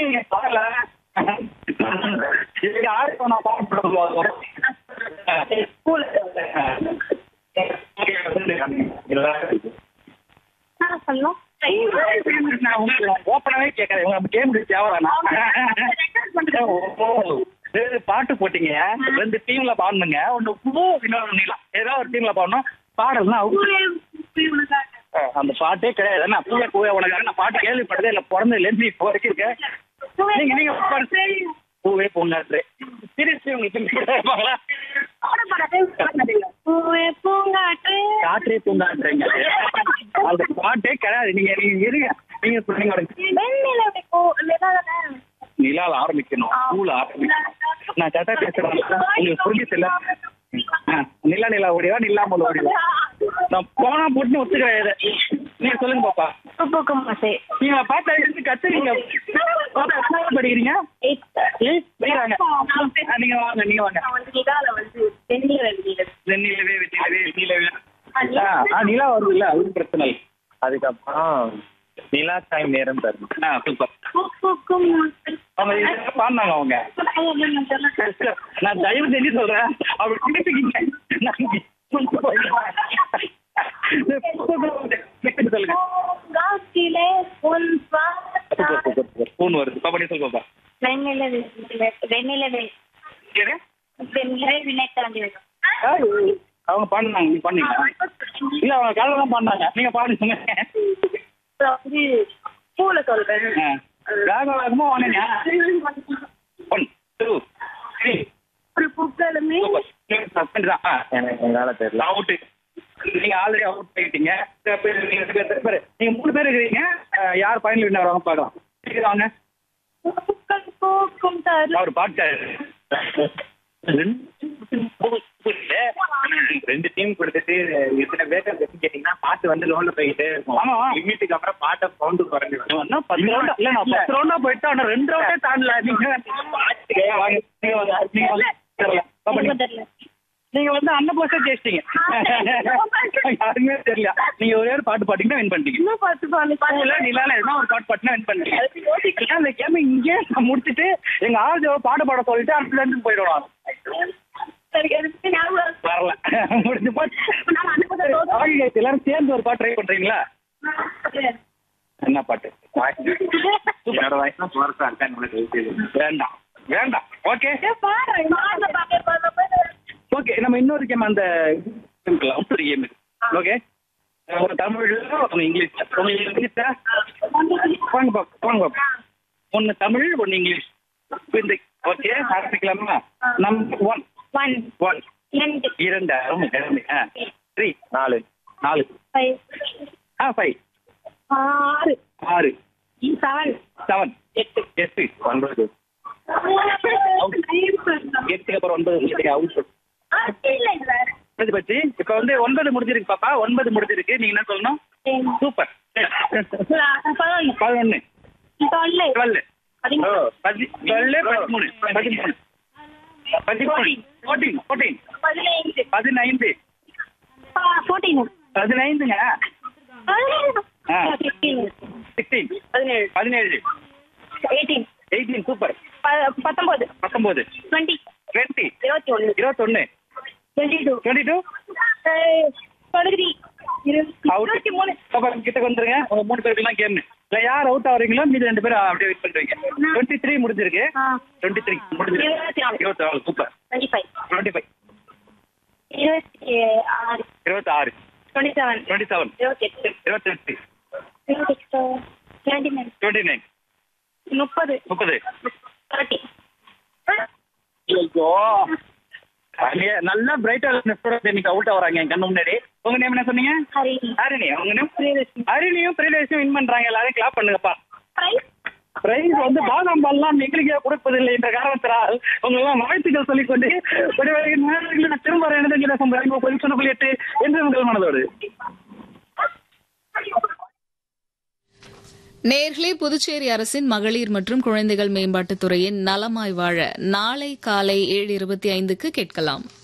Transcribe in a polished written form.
நீங்க பாடல இது யாருக்கு நான் பாடுறோம் ஓப்பனாவே கேட்கறேன் கேம் தேவைதானா பாட்டு போட்டீங்க 2 டீம்ல பாடணுங்க ஒண்ணு பூ இன்னொரு நீளம் ஏதாவது ஒரு டீம்ல பாடணும் பாடல்னா அந்த பாட்டே கிடையாது நான் பூவே பூவே உனக்காக நான் பாட்டு கேள்விப்பட்டதே இல்லை பிறந்ததுலேருந்து இப்போ வரைக்கும் இருக்கேன் நீங்க பூவே பூங்காற்று சீரியஸ்லி உங்களுக்கு காற்றே பூங்காற்றுங்க அந்த பாட்டே கிடையாது நீங்க நீங்க இருங்க நீங்க நிலால ஆரம்பிக்கணும் பூல ஆரம்பிக்கணும் நான் கரெக்டா பேசுறேன் உங்களுக்கு புரிஞ்சுல நிலா நிலா ஓடிவா நில்லாமல் ஓடிவா நான் போனா போட்டுன்னு ஒத்துக்கிறேன் நீங்க சொல்லுங்க பாப்பா நீங்க பாத்தா இருந்து கத்துறீங்க படிக்கிறீங்க நீங்க வாங்க நீங்க வாங்க நிலா வருது இல்ல அது பிரச்சனை இல்லை அதுக்கப்புறம் நிலா டைம் நேரம் தரும் சூப்பர் அவங்க பாடினாங்க அவங்க நான் தயவு செஞ்சு சொல்றேன் அப்படி சொல்லுங்க பூன் வருது பாப்பா நீ சொல் பாப்பா அவங்க பாடினாங்க நீங்க பண்ணீங்க இல்ல அவங்க காலையில தான் பாடினாங்க நீங்க பாடுங்க பூல சொல்றேன் வேகமா வாங்க 1 2 3 ஒரு பூக்களுமே என்னால தெரியல அவுட் நீங்க ஆல்ரெடி அவுட் ஆயிட்டீங்க நீங்க 3 பேர் இருக்கிறீங்க யார் ஃபைனல் வின்னர் ஆவாங்க பார்க்கலாம் வாங்க அவர் பாட்டாரு 2 டீம் கொடுத்துட்டு இத்தனை பேர் கேட்டீங்கன்னா பாட்டு வந்து லோன்ல போயிட்டு ஆமா லிமிட்டுக்கு அப்புறம் பாட்டை சவுண்டு குறைஞ்சிடும் 10 ரவுண்டா இல்ல நான் 10 ரவுண்டா போயிட்டு ஆனா 2 ரவுண்டே தாண்டல நீங்க வந்து அண்ணன் போஸ்டர் ஜெயிச்சிட்டீங்க யாருமே தெரியல நீங்க ஒரே ஒரு பாட்டு பாட்டீங்கன்னா வின் பண்ணிட்டீங்க நிலால எதுனா ஒரு பாட்டு பாட்டினா வின் பண்ணிட்டீங்க அந்த கேம் இங்கே முடிச்சுட்டு எங்க ஆர்ஜோ பாட்டு பாட சொல்லிட்டு அடுத்த இடத்துக்கு போயிடுவாங்க வரல முடிஞ்சு பாட்டு எல்லாரும் சேர்ந்து ஒரு பாட்டு ட்ரை பண்றீங்களா என்ன பாட்டு வேண்டாம் வேண்டாம் ஓகே ஓகே நம்ம இன்னொரு கேம் அந்த அவுட்டர் கேம் ஓகே ஒரு தமிழ் ஒன்று இங்கிலீஷ் இங்கிலீஷா வாங்க பாப்பா வாங்க பாப்பா ஒன்று தமிழ் ஒன்று இங்கிலீஷ் ஓகே ஆரம்பிக்கலாமா நம்பர் 1 2 3 4 5 6 7 8 9 8 அப்புறம் 9 அவுட் பச்சு இப்ப வந்து 9 முடிஞ்சிருக்கு பாப்பா 9 முடிஞ்சிருக்கு நீங்க என்ன சொல்லணும் சூப்பர் 11 12 15ங்க 17 18 சூப்பர் 19 20 21 22 கிட்ட வந்துருங்க உங்க 3 பேருக்குலாம் கேம் இல்ல யார் அவுட் ஆவறீங்களோ மீதி 2 பேரும் அப்படியே வெயிட் பண்றீங்க 23 முடிஞ்சிருக்கு 23 முடிஞ்சிருக்கு 24 சூப்பர் 25 26 27 28 29 30 நல்லா பிரைட்டா இன்னைக்கு அவுட் ஆகுறாங்க என் கண்ணு முன்னாடி உங்க நேம் என்ன சொன்னீங்க ஹரிணி உங்க நேம் ஹரிணியும் பிரியதர்ஷியும் வின் பண்றாங்க எல்லாரும் கிளாப் பண்ணுங்கப்பா பிரைஸ் வந்து பாதாம் பால்லாம் எங்களுக்கே கொடுப்பதில்லை என்ற காரணத்தினால் உங்களெல்லாம் வாழ்த்துக்கள் சொல்லிக்கொண்டு திரும்ப 2 என்று உங்கள் மனதோடு நேர்களே, புதுச்சேரி அரசின் மகளிர் மற்றும் குழந்தைகள் மேம்பாட்டுத் துறையின் நலமாய் வாழ நாளை காலை 7:25க்கு கேட்கலாம்.